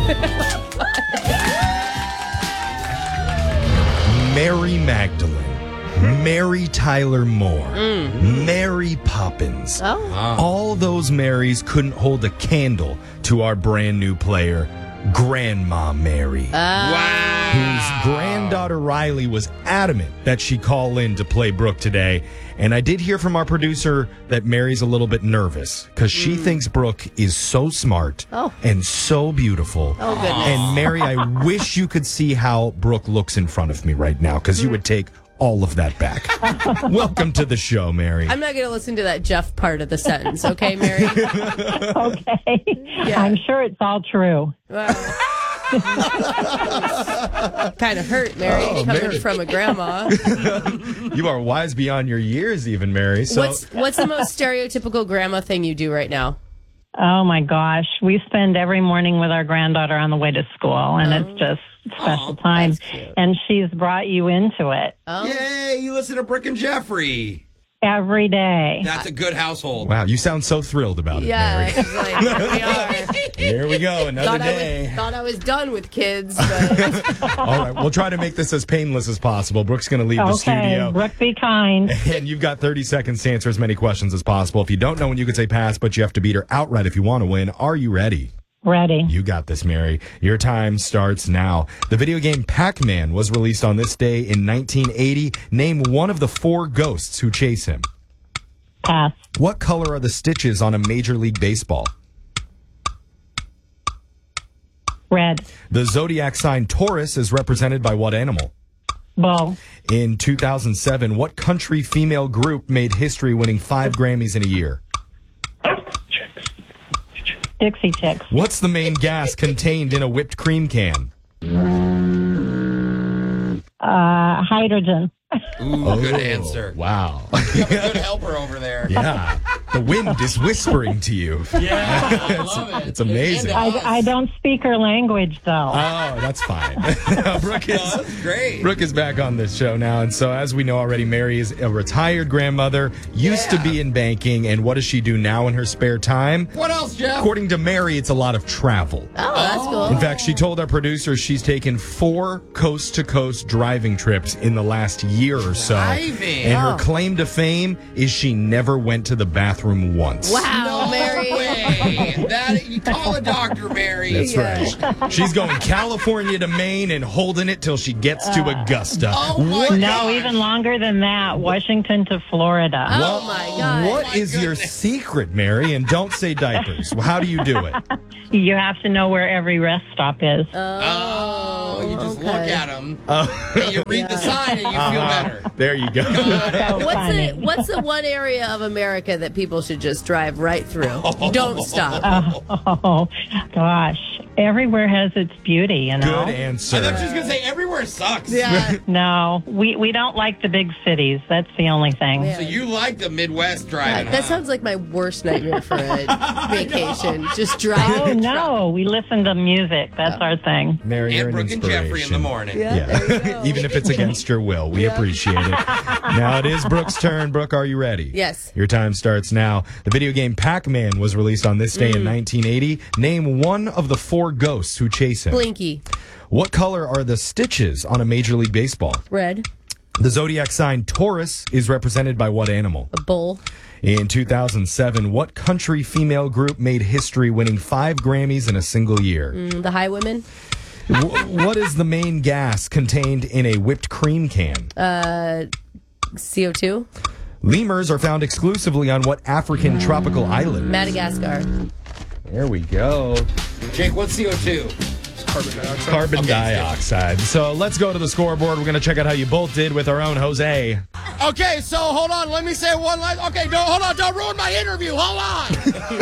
Mary Magdalene, Mary Tyler Moore, Mary Poppins. All those Marys couldn't hold a candle to our brand new player, Grandma Mary. Whose granddaughter Riley was adamant that she call in to play Brooke today. And I did hear from our producer that Mary's a little bit nervous because she thinks Brooke is so smart and so beautiful. Oh, goodness. And Mary, I wish you could see how Brooke looks in front of me right now because you would take all of that back. Welcome to the show, Mary. I'm not going to listen to that Jeff part of the sentence, okay, Mary? Okay. Yeah. I'm sure it's all true. Kind of hurt, Mary, coming Mary. from a grandma. You are wise beyond your years, even, Mary. So, What's the most stereotypical grandma thing you do right now? Oh, my gosh. We spend every morning with our granddaughter on the way to school, and it's just special time. that's cute. And she's brought you into it Yay, you listen to Brooke and Jeffrey. every day. That's a good household. wow, you sound so thrilled about it, Yeah, Mary. it's like, here we are. Here we go, another day. Thought I was done with kids, but All right, we'll try to make this as painless as possible. Brooke's going to leave the Okay, studio. Brooke, be kind. And you've got 30 seconds to answer as many questions as possible. If you don't know when you can say pass, but you have to beat her outright if you want to win. Are you ready? Ready. You got this, Mary. Your time starts now. The video game Pac-Man was released on this day in 1980. Name one of the 4 ghosts who chase him. Pass. What color are the stitches on a Major League Baseball? Red. The zodiac sign Taurus is represented by what animal? Bull. In 2007, what country female group made history winning 5 Grammys in a year? Dixie Chicks. What's the main gas contained in a whipped cream can? Hydrogen. Ooh, good answer. Wow. You have a good helper over there. Yeah. The wind is whispering to you. Yeah, I love it. It's amazing. I don't speak her language, though. Oh, that's fine. Brooke That's great. Brooke is back on this show now. And so, as we know already, Mary is a retired grandmother, used to be in banking. And what does she do now in her spare time? What else, Jeff? According to Mary, it's a lot of travel. oh, that's cool. In fact, she told our producer she's taken 4 coast-to-coast driving trips in the last year or so. Driving? And her claim to fame is she never went to the bathroom once. Wow, No Mary. way. You call a doctor, Mary. That's right. She's going California to Maine and holding it till she gets to Augusta. Oh, my What- No, gosh. even longer than that. Washington to Florida. Oh, my God. What is your goodness. secret, Mary? And don't say diapers. How do you do it? You have to know where every rest stop is. Oh, you just look okay. at them. And you read the sign and you feel better. There you go. So funny. What's the one area of America that people should just drive right through? Don't stop. Oh, gosh. Everywhere has its beauty, you know? Good answer. I thought she was going to say everywhere sucks. Yeah. No, we don't like the big cities. That's the only thing. Yeah. So you like the Midwest driving, That huh? sounds like my worst nightmare for a vacation. Just Oh, driving. no. We listen to music. That's our thing. Mary, you're And an Brooke and Jeffrey in the inspiration. morning. Yeah. Even if it's against your will, we appreciate it. Now it is Brooke's turn. Brooke, are you ready? Yes. Your time starts now. The video game Pac-Man was released on this day in 1980. Name one of the 4 ghosts who chase him. Blinky. What color are the stitches on a Major League Baseball? Red. The zodiac sign Taurus is represented by what animal? A bull. In 2007, what country female group made history winning 5 Grammys in a single year? The Highwaymen. What is the main gas contained in a whipped cream can? CO2. Lemurs are found exclusively on what African tropical island? Madagascar. There we go. Jake, what's CO2? Carbon dioxide. So let's go to the scoreboard. We're going to check out how you both did with our own Jose. Okay, so hold on. Let me say one last. Okay, hold on. Don't ruin my interview. Hold on.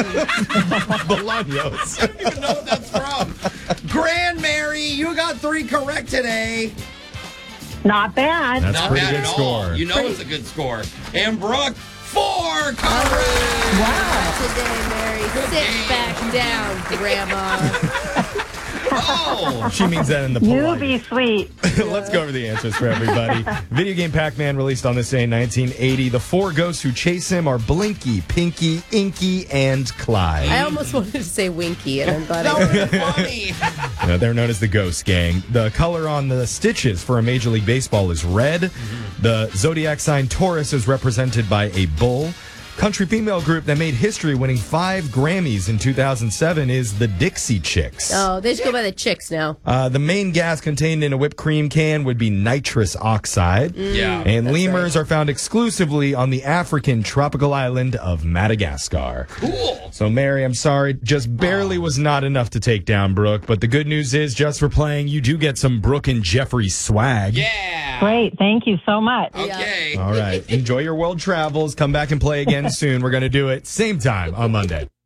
Bolaños. I don't even know what that's from. Grand Mary, you got 3 correct today. Not bad. That's Not pretty bad good at score. all. You know it's a good score. And Brooke, 4 correct. Today, Mary. Sit back down, Grandma. Oh, She means that in the You polite. be sweet. Let's go over the answers for everybody. Video game Pac-Man released on this day in 1980. The 4 ghosts who chase him are Blinky, Pinky, Inky, and Clyde. I almost wanted to say Winky, and I'm glad that I would didn't. be funny. They're known as the Ghost Gang. The color on the stitches for a Major League Baseball is red. The zodiac sign Taurus is represented by a bull. Country female group that made history winning 5 Grammys in 2007 is the Dixie Chicks. Oh, they should go by the Chicks now. The main gas contained in a whipped cream can would be nitrous oxide. Yeah. And lemurs are found exclusively on the African tropical island of Madagascar. Cool. So, Mary, I'm sorry, just barely was not enough to take down Brooke. But the good news is, just for playing, you do get some Brooke and Jeffrey swag. Yeah. Great. Thank you so much. Okay. All right. Enjoy your world travels. Come back and play again soon. We're going to do it same time on Monday.